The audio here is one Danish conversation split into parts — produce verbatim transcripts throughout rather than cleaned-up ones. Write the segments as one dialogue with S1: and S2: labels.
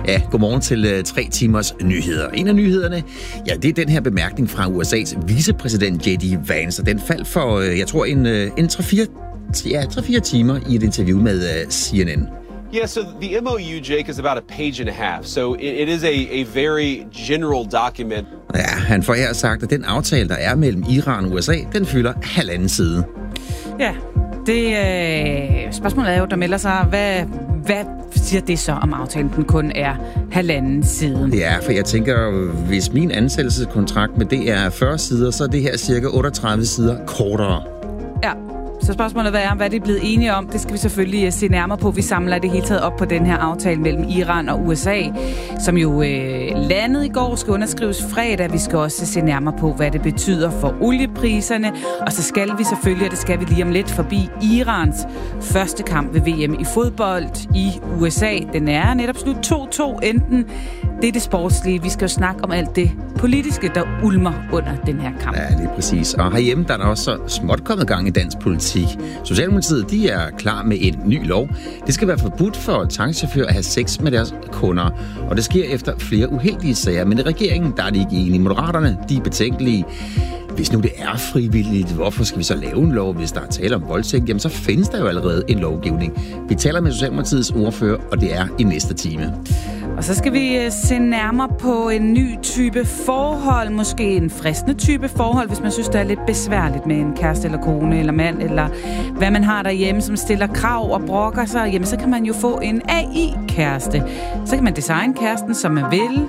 S1: Ja, godmorgen til uh, tre timers nyheder. En af nyhederne, ja, det er den her bemærkning fra U S A's vicepræsident J D Vance, og den faldt for, uh, jeg tror, en, uh, en tre fire timer i et interview med uh, C N N.
S2: Yeah, so the M O U, Jake, is about a page and a half, so it, it is a, a very general document.
S1: Ja, han får her sagt, at den aftale, der er mellem Iran og U S A, den fylder halvanden side.
S3: Ja, det øh, spørgsmålet er jo, der melder sig, hvad, hvad siger det så om aftalen, den kun er halvanden side?
S1: Ja, for jeg tænker, hvis min ansættelseskontrakt med det er fyrre sider, så er det her cirka otteogtredive sider kortere.
S3: Ja. Så spørgsmålet er, hvad de er blevet enige om. Det skal vi selvfølgelig se nærmere på. Vi samler det hele taget op på den her aftale mellem Iran og U S A, som jo øh, landede i går, skal underskrives fredag. Vi skal også se nærmere på, hvad det betyder for oliepriserne. Og så skal vi selvfølgelig, og det skal vi lige om lidt, forbi Irans første kamp ved V M i fodbold i U S A. Den er netop slut to to enten. Det er det sportslige. Vi skal jo snakke om alt det politiske, der ulmer under den her kamp.
S1: Ja, lige præcis. Og herhjemme, der er der også så småt kommet gang i dansk politik. Socialdemokratiet, de er klar med en ny lov. Det skal være forbudt for taxichauffører at have sex med deres kunder. Og det sker efter flere uheldige sager. Men i regeringen, der er de ikke enige. Moderaterne, de er betænkelige. Hvis nu det er frivilligt, hvorfor skal vi så lave en lov, hvis der er tale om voldtægt? Jamen, så findes der jo allerede en lovgivning. Vi taler med Socialdemokratiets ordfører, og det er i næste time.
S3: Og så skal vi se nærmere på en ny type forhold, måske en fristende type forhold, hvis man synes, det er lidt besværligt med en kæreste eller kone eller mand, eller hvad man har derhjemme, som stiller krav og brokker sig. Jamen, så kan man jo få en A I-kæreste. Så kan man designe kæresten, som man vil,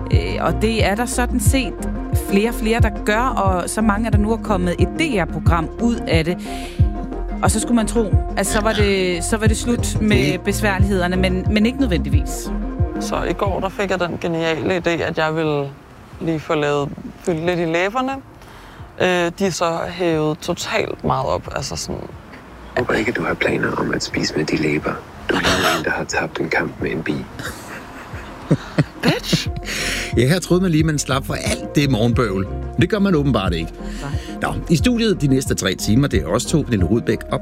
S3: og det er der sådan set flere og flere, der gør, og så mange er der nu er kommet et D R-program ud af det. Og så skulle man tro, at så var det, så var det slut med besværlighederne, men, men ikke nødvendigvis.
S4: Så i går der fik jeg den geniale idé, at jeg ville lige få lavet fyldt lidt i læberne. Øh, de er så hævet totalt meget op. Altså sådan...
S5: Jeg håber ikke, at du har planer om at spise med de læber. Du er en, der har tabt en kamp med en bi.
S4: Bitch!
S1: Ja, her troede man lige, man slap for alt det morgenbøvl. Det gør man åbenbart ikke. Nå, i studiet de næste tre timer, det er også to, Pernille Rudbæk og